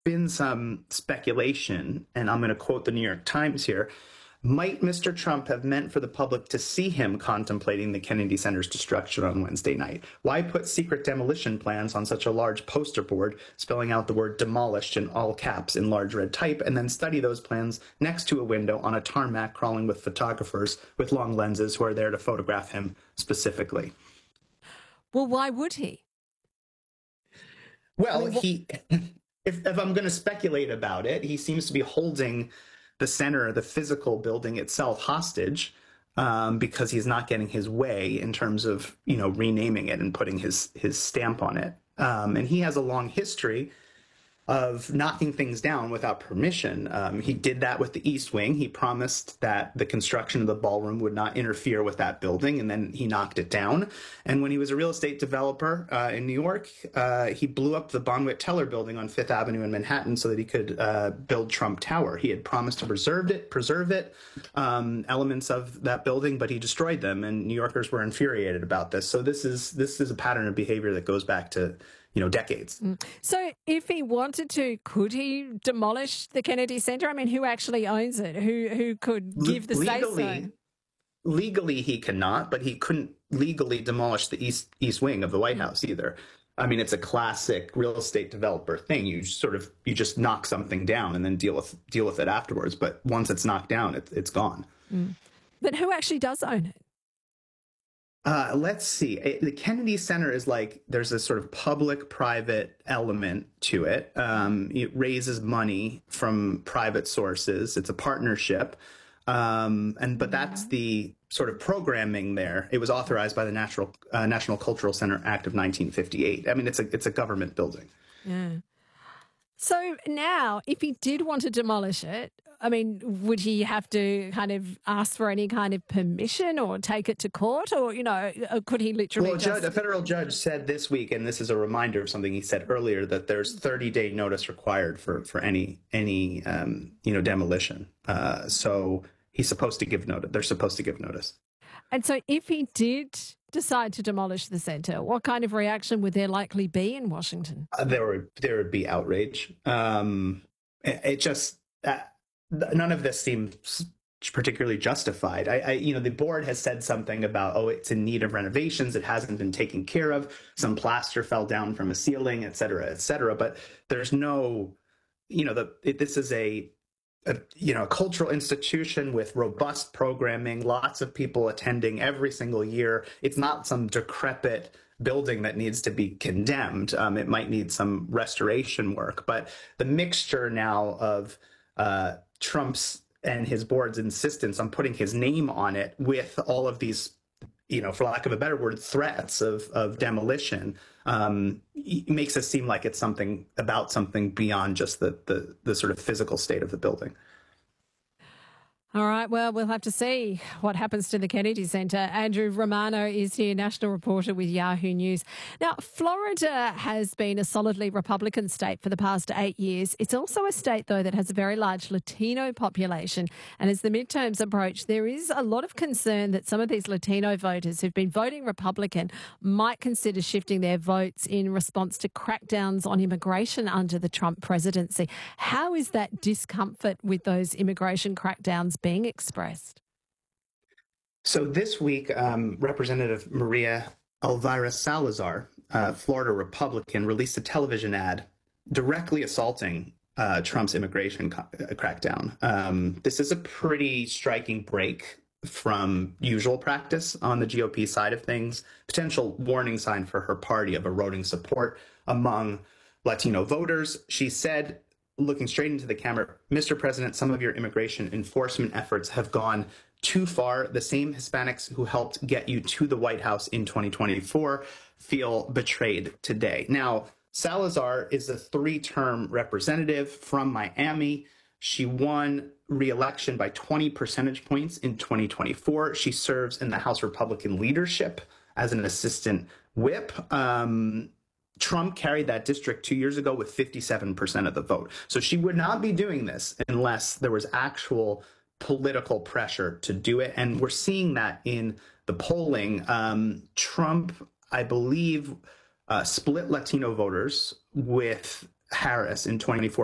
been some speculation, and I'm going to quote the New York Times here. Might Mr. Trump have meant for the public to see him contemplating the Kennedy Center's destruction on Wednesday night? Why put secret demolition plans on such a large poster board, spelling out the word demolished in all caps in large red type, and then study those plans next to a window on a tarmac crawling with photographers with long lenses who are there to photograph him specifically? Well, why would he? Well, if I'm going to speculate about it, he seems to be holding the center, the physical building itself, hostage because he's not getting his way in terms of, renaming it and putting his stamp on it. And he has a long history of knocking things down without permission. He did that with the East Wing. He promised that the construction of the ballroom would not interfere with that building, and then he knocked it down. And when he was a real estate developer in New York, he blew up the Bonwit Teller building on Fifth Avenue in Manhattan so that he could build Trump Tower. He had promised to preserve it, elements of that building, but he destroyed them, and New Yorkers were infuriated about this. So this is a pattern of behavior that goes back to decades. So if he wanted to, could he demolish the Kennedy Center? I mean, who actually owns it? Who could give the say-so? Legally, he cannot, but he couldn't legally demolish the East Wing of the White House either. I mean, it's a classic real estate developer thing. You just knock something down and then deal with it afterwards. But once it's knocked down, it's gone. But who actually does own it? Let's see. The Kennedy Center is there's a sort of public-private element to it. It raises money from private sources. It's a partnership. But that's the sort of programming there. It was authorized by the National Cultural Center Act of 1958. I mean, it's a government building. Yeah. So now, if he did want to demolish it, I mean, would he have to kind of ask for any kind of permission or take it to court, or could he literally? Well, a federal judge said this week, and this is a reminder of something he said earlier, that there's 30-day notice required for any demolition. So he's supposed to give notice. They're supposed to give notice. And so, if he did decide to demolish the center, what kind of reaction would there likely be in Washington? There would be outrage. None of this seems particularly justified. The board has said something about, it's in need of renovations. It hasn't been taken care of. Some plaster fell down from a ceiling, et cetera, et cetera. But there's no, this is a cultural institution with robust programming, lots of people attending every single year. It's not some decrepit building that needs to be condemned. It might need some restoration work. But the mixture now of Trump's and his board's insistence on putting his name on it with all of these, for lack of a better word, threats of demolition, makes it seem like it's something beyond just the sort of physical state of the building. All right, well, we'll have to see what happens to the Kennedy Center. Andrew Romano is here, national reporter with Yahoo News. Now, Florida has been a solidly Republican state for the past 8 years. It's also a state, though, that has a very large Latino population. And as the midterms approach, there is a lot of concern that some of these Latino voters who've been voting Republican might consider shifting their votes in response to crackdowns on immigration under the Trump presidency. How is that discomfort with those immigration crackdowns being expressed? So this week, Representative Maria Elvira Salazar, Florida Republican, released a television ad directly assaulting Trump's immigration crackdown. This is a pretty striking break from usual practice on the GOP side of things, potential warning sign for her party of eroding support among Latino voters. She said, looking straight into the camera, Mr. President, some of your immigration enforcement efforts have gone too far. The same Hispanics who helped get you to the White House in 2024 feel betrayed today. Now, Salazar is a 3-term representative from Miami. She won re-election by 20 percentage points in 2024. She serves in the House Republican leadership as an assistant whip. Trump carried that district 2 years ago with 57% of the vote. So she would not be doing this unless there was actual political pressure to do it. And we're seeing that in the polling. Trump, I believe, split Latino voters with Harris in 2024.